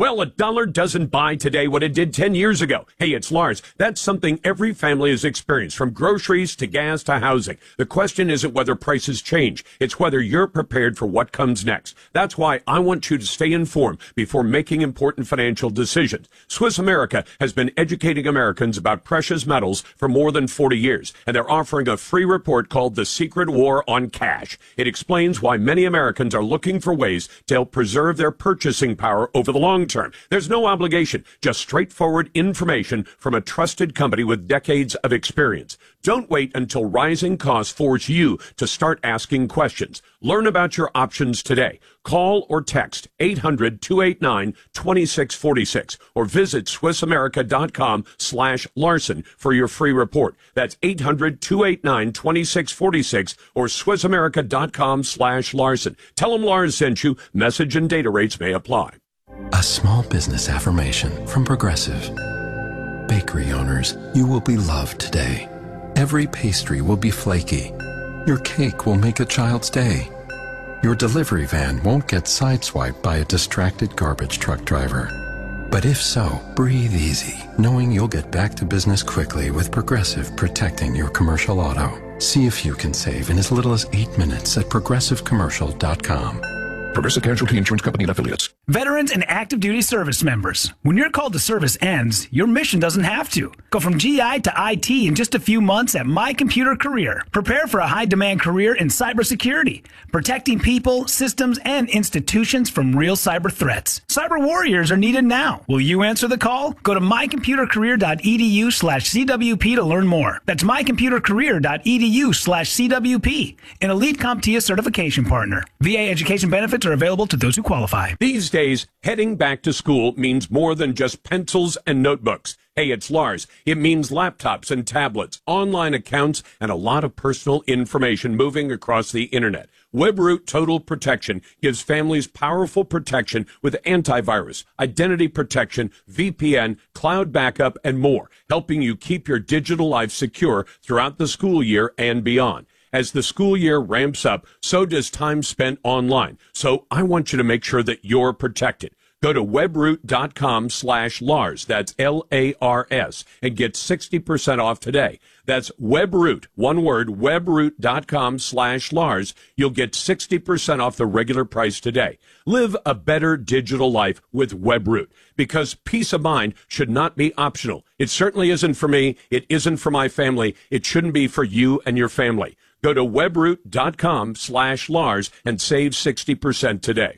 Well, a dollar doesn't buy today what it did 10 years ago. Hey, it's Lars. That's something every family has experienced, from groceries to gas to housing. The question isn't whether prices change. It's whether you're prepared for what comes next. That's why I want you to stay informed before making important financial decisions. Swiss America has been educating Americans about precious metals for more than 40 years, and they're offering a free report called The Secret War on Cash. It explains why many Americans are looking for ways to help preserve their purchasing power over the long term. There's no obligation, just straightforward information from a trusted company with decades of experience. Don't wait until rising costs force you to start asking questions. Learn about your options today. Call or text 800-289-2646 or visit SwissAmerica.com/Larson for your free report. That's 800-289-2646 or SwissAmerica.com/Larson. Tell them Lars sent you. Message and data rates may apply. A small business affirmation from Progressive. Bakery owners, you will be loved today. Every pastry will be flaky. Your cake will make a child's day. Your delivery van won't get sideswiped by a distracted garbage truck driver. But if so, breathe easy, knowing you'll get back to business quickly with Progressive protecting your commercial auto. See if you can save in as little as 8 minutes at progressivecommercial.com. Progressive Casualty Insurance Company and Affiliates. Veterans and active duty service members, when your call to service ends, your mission doesn't have to. Go from GI to IT in just a few months at My Computer Career. Prepare for a high-demand career in cybersecurity, protecting people, systems, and institutions from real cyber threats. Cyber warriors are needed now. Will you answer the call? Go to mycomputercareer.edu/CWP to learn more. That's mycomputercareer.edu/CWP, an elite CompTIA certification partner. VA education benefits are available to those who qualify. These days, heading back to school means more than just pencils and notebooks. Hey, it's Lars. It means laptops and tablets, online accounts, and a lot of personal information moving across the internet. WebRoot Total Protection gives families powerful protection with antivirus, identity protection, VPN, cloud backup, and more, helping you keep your digital life secure throughout the school year and beyond. As the school year ramps up, so does time spent online. So I want you to make sure that you're protected. Go to webroot.com/Lars, that's Lars, and get 60% off today. That's WebRoot, one word, webroot.com/Lars. You'll get 60% off the regular price today. Live a better digital life with WebRoot, because peace of mind should not be optional. It certainly isn't for me. It isn't for my family. It shouldn't be for you and your family. Go to webroot.com/Lars and save 60% today.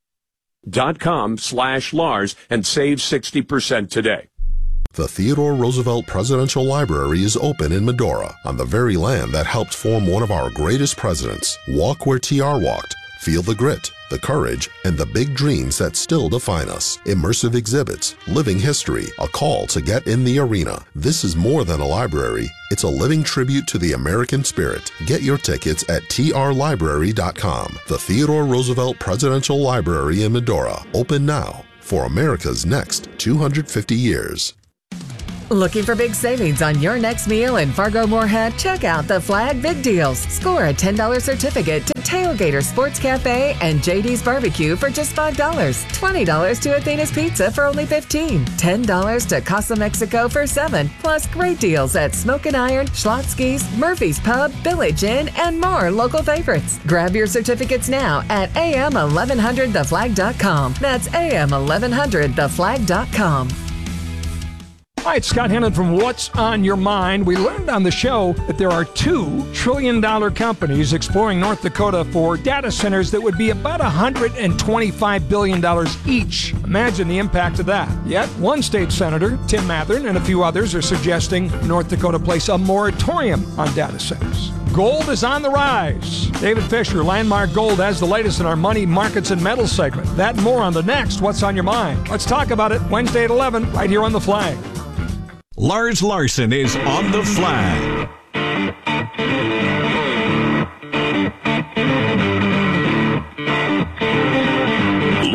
.com/Lars and save 60% today. The Theodore Roosevelt Presidential Library is open in Medora, on the very land that helped form one of our greatest presidents. Walk where TR walked. Feel the grit, the courage, and the big dreams that still define us. Immersive exhibits, living history, a call to get in the arena. This is more than a library. It's a living tribute to the American spirit. Get your tickets at trlibrary.com. The Theodore Roosevelt Presidential Library in Medora. Open now for America's next 250 years. Looking for big savings on your next meal in Fargo-Moorhead? Check out the Flag Big Deals. Score a $10 certificate to Tailgater Sports Cafe and JD's Barbecue for just $5. $20 to Athena's Pizza for only $15. $10 to Casa Mexico for $7. Plus great deals at Smoke and Iron, Schlotzsky's, Murphy's Pub, Village Inn, and more local favorites. Grab your certificates now at am1100theflag.com. That's am1100theflag.com. Hi, it's Scott Hennon from What's on Your Mind. We learned on the show that there are $2 trillion companies exploring North Dakota for data centers that would be about $125 billion each. Imagine the impact of that. Yet, one state senator, Tim Mathern, and a few others are suggesting North Dakota place a moratorium on data centers. Gold is on the rise. David Fisher, Landmark Gold, has the latest in our money, markets, and metals segment. That and more on the next What's on Your Mind. Let's talk about it Wednesday at 11, right here on The Flag. Lars Larson is on The Flag.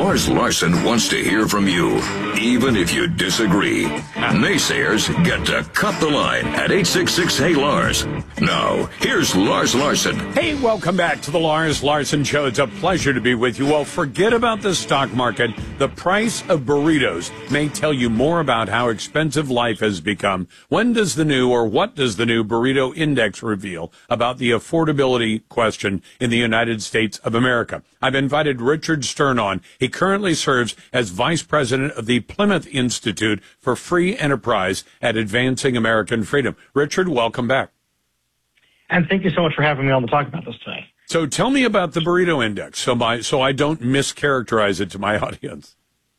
Lars Larson wants to hear from you, even if you disagree. Naysayers get to cut the line at 866-HEY-LARS. Now, here's Lars Larson. Hey, welcome back to the Lars Larson Show. It's a pleasure to be with you. Well, forget about the stock market. The price of burritos may tell you more about how expensive life has become. What does the new burrito index reveal about the affordability question in the United States of America? I've invited Richard Stern on. He currently serves as vice president of the Plymouth Institute for Free Enterprise at Advancing American Freedom. Richard, welcome back. And thank you so much for having me on to talk about this today. So tell me about the burrito index, so I don't mischaracterize it to my audience.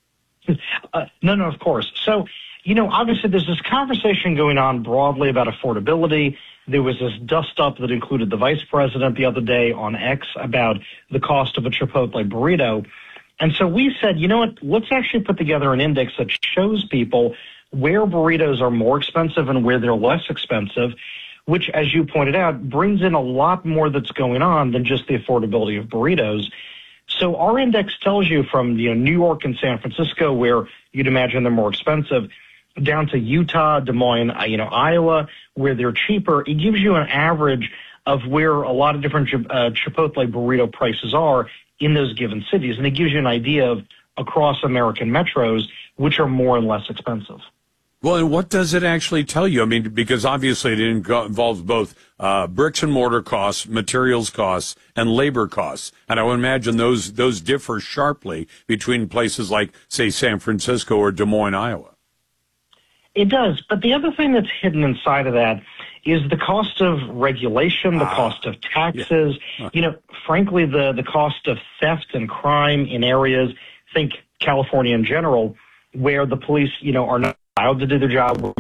No, of course. So, obviously there's this conversation going on broadly about affordability. There was this dust-up that included the vice president the other day on X about the cost of a Chipotle burrito. And so we said, you know what, let's actually put together an index that shows people where burritos are more expensive and where they're less expensive, which, as you pointed out, brings in a lot more that's going on than just the affordability of burritos. So our index tells you from New York and San Francisco, where you'd imagine they're more expensive, down to Utah, Des Moines, Iowa, where they're cheaper. It gives you an average of where a lot of different Chipotle burrito prices are in those given cities. And it gives you an idea of across American metros, which are more and less expensive. Well, and what does it actually tell you? I mean, because obviously it involves both bricks and mortar costs, materials costs, and labor costs. And I would imagine those differ sharply between places like, say, San Francisco or Des Moines, Iowa. It does. But the other thing that's hidden inside of that is the cost of regulation, the cost of taxes, frankly, the cost of theft and crime in areas, think California in general, where the police, are not allowed to do their job.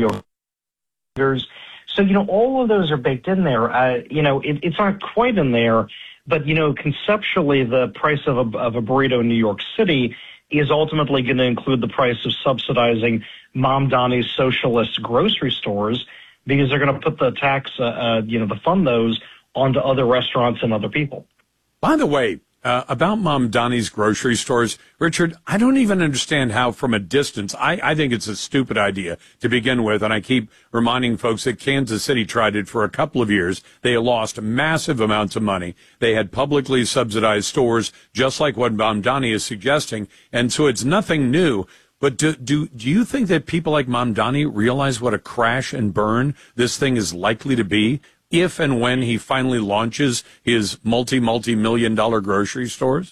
So, all of those are baked in there. It's not quite in there, but, conceptually, the price of a burrito in New York City is ultimately going to include the price of subsidizing Mom Donnie's socialist grocery stores, because they're going to put the tax, the fund those onto other restaurants and other people. By the way, about Mom Donnie's grocery stores, Richard, I don't even understand how from a distance, I think it's a stupid idea to begin with, and I keep reminding folks that Kansas City tried it for a couple of years. They lost massive amounts of money. They had publicly subsidized stores, just like what Mom Donnie is suggesting, and so it's nothing new. But do you think that people like Mom Donnie realize what a crash and burn this thing is likely to be if and when he finally launches his multi-million dollar grocery stores?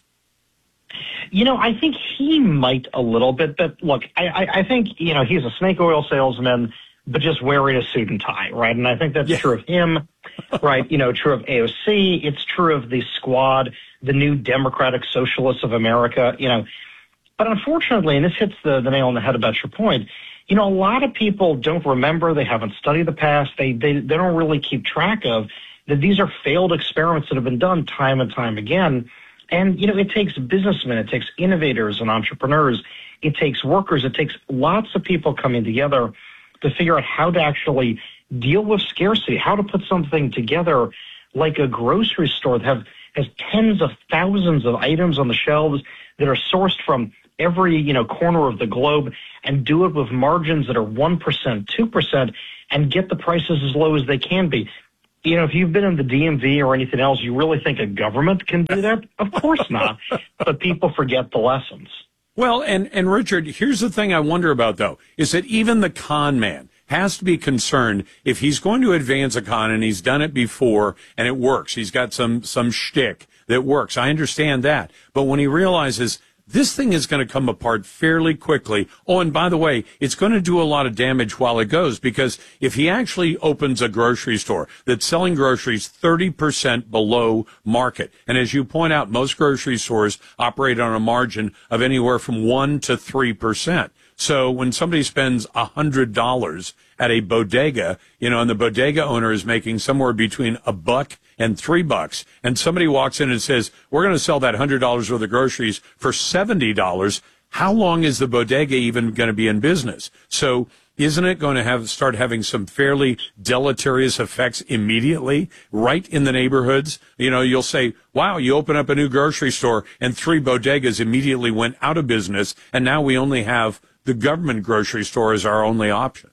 I think he might a little bit, but look, I think, he's a snake oil salesman, but just wearing a suit and tie, right? And I think that's true of him, right? True of AOC. It's true of the Squad, the New Democratic Socialists of America, But unfortunately, and this hits the nail on the head about your point, a lot of people don't remember, they haven't studied the past, they don't really keep track of that these are failed experiments that have been done time and time again. And, it takes businessmen, it takes innovators and entrepreneurs, it takes workers, it takes lots of people coming together to figure out how to actually deal with scarcity, how to put something together like a grocery store that has tens of thousands of items on the shelves that are sourced from every, corner of the globe, and do it with margins that are 1%, 2%, and get the prices as low as they can be. If you've been in the DMV or anything else, you really think a government can do that? Of course not. But people forget the lessons. Well, and Richard, here's the thing I wonder about, though, is that even the con man has to be concerned if he's going to advance a con, and he's done it before and it works. He's got some shtick that works. I understand that. But when he realizes this thing is going to come apart fairly quickly. Oh, and by the way, it's going to do a lot of damage while it goes, because if he actually opens a grocery store that's selling groceries 30% below market, and as you point out, most grocery stores operate on a margin of anywhere from 1% to 3%. So when somebody spends $100 at a bodega, and the bodega owner is making somewhere between $1 and $3, and somebody walks in and says, we're going to sell that $100 worth of groceries for $70, how long is the bodega even going to be in business? So isn't it going to start having some fairly deleterious effects immediately, right in the neighborhoods? You know, you'll say, wow, you open up a new grocery store and 3 bodegas immediately went out of business, and now we only have the government grocery store as our only option.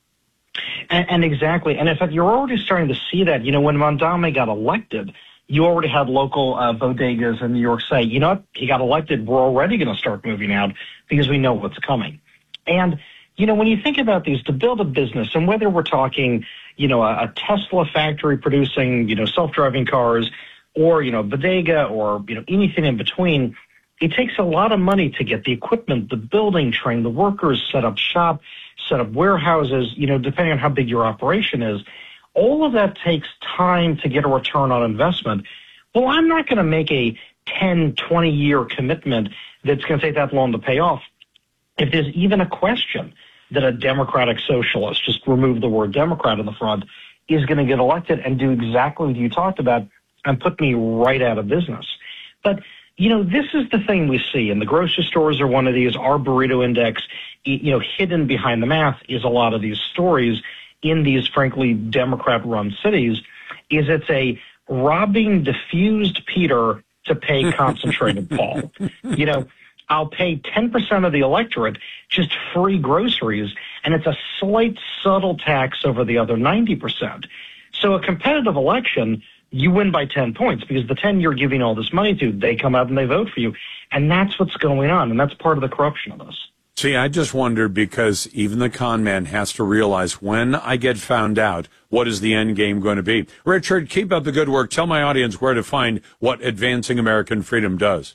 And exactly. And in fact, you're already starting to see that. You know, when Mondame got elected, you already had local bodegas in New York say, you know what, he got elected, we're already going to start moving out because we know what's coming. And, you know, when you think about these, to build a business, and whether we're talking, you know, a Tesla factory producing, you know, self-driving cars, or, you know, bodega, or, you know, anything in between, it takes a lot of money to get the equipment, the building, train the workers, set up shop, set up warehouses, you know, depending on how big your operation is. All of that takes time to get a return on investment. Well, I'm not going to make a 10, 20-year commitment that's going to take that long to pay off. If there's even a question that a Democratic socialist, just remove the word Democrat in the front, is going to get elected and do exactly what you talked about and put me right out of business. But, you know, this is the thing we see, and the grocery stores are one of these. Our burrito index, you know, hidden behind the math is a lot of these stories in these, frankly, Democrat-run cities, is it's a robbing diffused Peter to pay concentrated Paul. You know, I'll pay 10% of the electorate just free groceries, and it's a slight subtle tax over the other 90%. So a competitive election, you win by 10 points because the 10 you're giving all this money to, they come out and they vote for you. And that's what's going on, and that's part of the corruption of this. See, I just wondered, because even the con man has to realize, when I get found out, what is the end game going to be? Richard, keep up the good work. Tell my audience where to find what Advancing American Freedom does.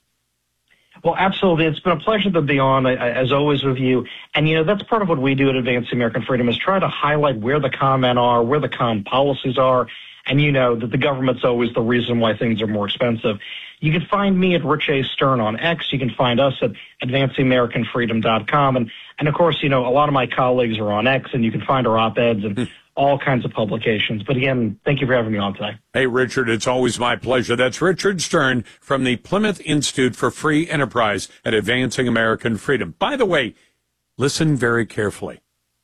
Well, absolutely. It's been a pleasure to be on, as always, with you. And, you know, that's part of what we do at Advancing American Freedom, is try to highlight where the con men are, where the con policies are. And you know that the government's always the reason why things are more expensive. You can find me at Rich A. Stern on X. You can find us at advancingamericanfreedom.com. And of course, you know, a lot of my colleagues are on X, and you can find our op-eds and all kinds of publications. But again, thank you for having me on today. Hey, Richard, it's always my pleasure. That's Richard Stern from the Plymouth Institute for Free Enterprise at Advancing American Freedom. By the way, listen very carefully.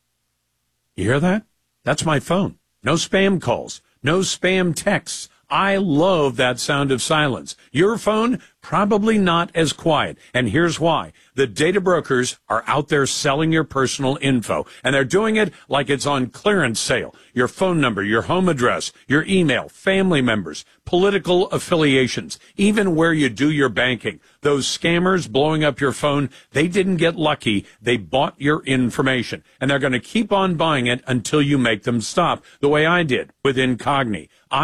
You hear that? That's my phone. No spam calls. No spam texts. I love that sound of silence. Your phone, probably not as quiet. And here's why. The data brokers are out there selling your personal info, and they're doing it like it's on clearance sale. Your phone number, your home address, your email, family members, political affiliations, even where you do your banking. Those scammers blowing up your phone, they didn't get lucky. They bought your information, and they're going to keep on buying it until you make them stop, the way I did with Incogni.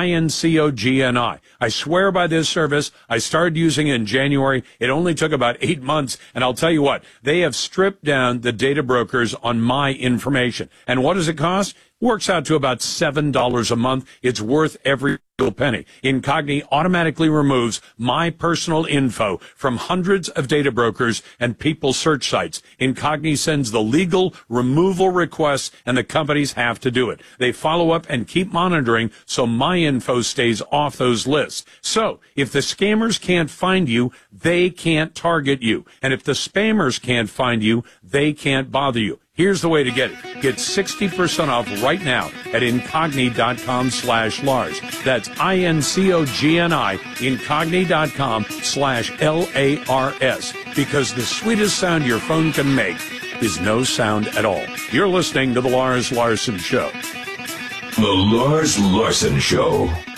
INCOGNI. I swear by this service. I started using it in January. It only took about 8 months, and I'll tell you what, they have stripped down the data brokers on my information. And what does it cost? Works out to about $7 a month. It's worth every penny. Incogni automatically removes my personal info from hundreds of data brokers and people search sites. Incogni sends the legal removal requests, and the companies have to do it. They follow up and keep monitoring so my info stays off those lists. So if the scammers can't find you, they can't target you. And if the spammers can't find you, they can't bother you. Here's the way to get it. Get 60% off right now at incogni.com/Lars. That's INCOGNI, incogni.com/LARS. Because the sweetest sound your phone can make is no sound at all. You're listening to The Lars Larson Show. The Lars Larson Show.